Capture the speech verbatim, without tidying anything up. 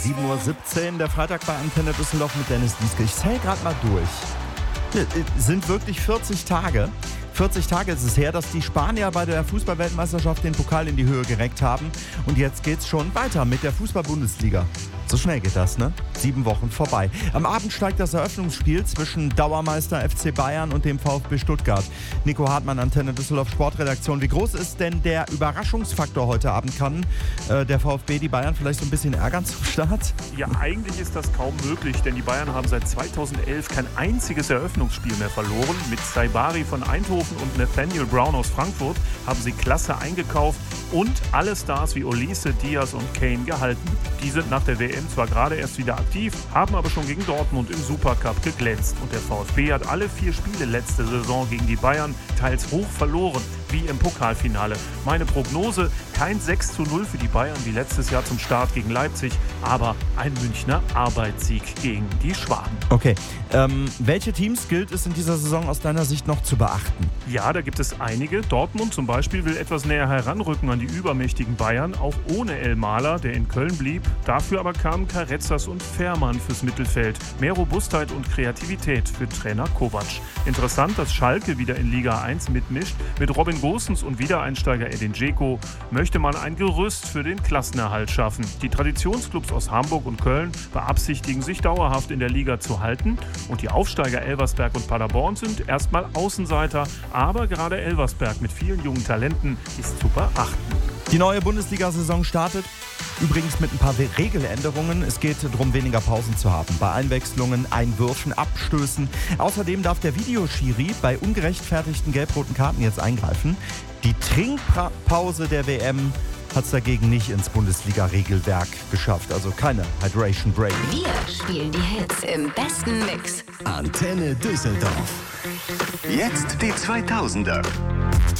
sieben Uhr siebzehn, der Freitag bei Antenne Düsseldorf mit Dennis Lieske. Ich zähle gerade mal durch. Es sind wirklich vierzig Tage. vierzig Tage ist es her, dass die Spanier bei der Fußball-Weltmeisterschaft den Pokal in die Höhe gereckt haben. Und jetzt geht's schon weiter mit der Fußball-Bundesliga. So schnell geht das, ne? Sieben Wochen vorbei. Am Abend steigt das Eröffnungsspiel zwischen Dauermeister F C Bayern und dem VfB Stuttgart. Nico Hartmann, Antenne Düsseldorf Sportredaktion. Wie groß ist denn der Überraschungsfaktor heute Abend? Kann äh, der VfB die Bayern vielleicht so ein bisschen ärgern zum Start? Ja, eigentlich ist das kaum möglich, denn die Bayern haben seit zweitausendelf kein einziges Eröffnungsspiel mehr verloren. Mit Saibari von Eindhoven und Nathaniel Brown aus Frankfurt haben sie klasse eingekauft und alle Stars wie Olise, Diaz und Kane gehalten. Die sind nach der W M zwar gerade erst wieder aktiv, haben aber schon gegen Dortmund im Supercup geglänzt. Und der VfB hat alle vier Spiele letzte Saison gegen die Bayern teils hoch verloren, wie im Pokalfinale. Meine Prognose, kein sechs zu null für die Bayern wie letztes Jahr zum Start gegen Leipzig, aber ein Münchner Arbeitssieg gegen die Schwaben. Okay, ähm, welche Teams gilt es in dieser Saison aus deiner Sicht noch zu beachten? Ja, da gibt es einige. Dortmund zum Beispiel will etwas näher heranrücken an die übermächtigen Bayern, auch ohne Elmaler, der in Köln blieb. Dafür aber kamen Carrezzas und Fährmann fürs Mittelfeld. Mehr Robustheit und Kreativität für Trainer Kovac. Interessant, dass Schalke wieder in Liga eins mitmischt. Mit Robin Gosens und Wiedereinsteiger Edin Dzeko möchte man ein Gerüst für den Klassenerhalt schaffen. Die Traditionsclubs aus Hamburg und Köln beabsichtigen, sich dauerhaft in der Liga zu halten. Und die Aufsteiger Elversberg und Paderborn sind erstmal Außenseiter. Aber gerade Elversberg mit vielen jungen Talenten ist zu beachten. Die neue Bundesliga-Saison startet. Übrigens mit ein paar Regeländerungen. Es geht darum, weniger Pausen zu haben. Bei Einwechslungen, Einwürfen, Abstößen. Außerdem darf der Videoschiri bei ungerechtfertigten gelb-roten Karten jetzt eingreifen. Die Trinkpause der W M hat es dagegen nicht ins Bundesliga-Regelwerk geschafft. Also keine Hydration Break. Wir spielen die Hits im besten Mix. Antenne Düsseldorf. Jetzt die zweitausender.